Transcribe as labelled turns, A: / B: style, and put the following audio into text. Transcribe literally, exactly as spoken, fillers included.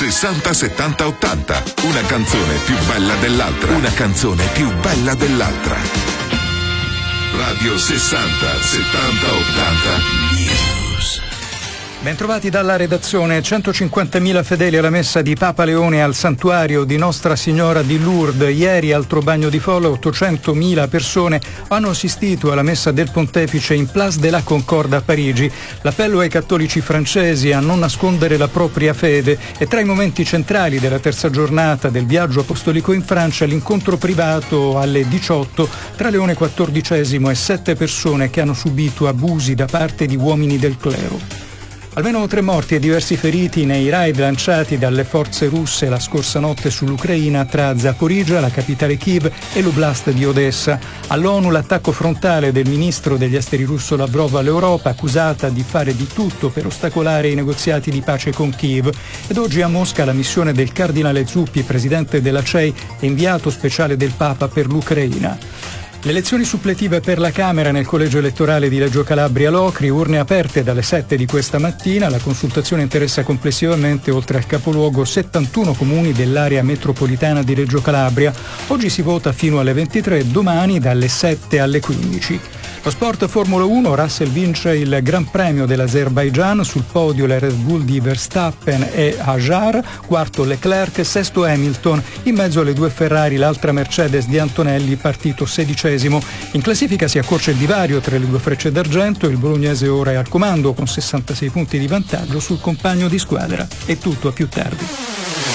A: sessanta settanta ottanta. Una canzone più bella dell'altra. Una canzone più bella dell'altra. Radio sessanta settanta ottanta News.
B: Bentrovati dalla redazione. centocinquantamila fedeli alla messa di Papa Leone al santuario di Nostra Signora di Lourdes. Ieri, altro bagno di folla, ottocentomila persone hanno assistito alla messa del pontefice in Place de la Concorde a Parigi. L'appello ai cattolici francesi a non nascondere la propria fede. E tra i momenti centrali della terza giornata del viaggio apostolico in Francia, l'incontro privato alle diciotto tra Leone quattordicesimo e sette persone che hanno subito abusi da parte di uomini del clero. Almeno tre morti e diversi feriti nei raid lanciati dalle forze russe la scorsa notte sull'Ucraina tra Zaporizhzhia, la capitale Kiev, e l'oblast di Odessa. All'ONU l'attacco frontale del ministro degli esteri russo Lavrov all'Europa, accusata di fare di tutto per ostacolare i negoziati di pace con Kiev. Ed oggi a Mosca la missione del cardinale Zuppi, presidente della C E I e inviato speciale del Papa per l'Ucraina. Le elezioni suppletive per la Camera nel collegio elettorale di Reggio Calabria Locri, urne aperte dalle sette di questa mattina. La consultazione interessa complessivamente, oltre al capoluogo, settantuno comuni dell'area metropolitana di Reggio Calabria. Oggi si vota fino alle ventitré, domani dalle sette alle quindici. Lo sport Formula uno, Russell vince il Gran Premio dell'Azerbaigian, sul podio la Red Bull di Verstappen e Hajar, quarto Leclerc, sesto Hamilton, in mezzo alle due Ferrari l'altra Mercedes di Antonelli, partito sedicesimo. In classifica si accorcia il divario tra le due frecce d'argento, il bolognese ora è al comando con sessantasei punti di vantaggio sul compagno di squadra. È tutto, a più tardi.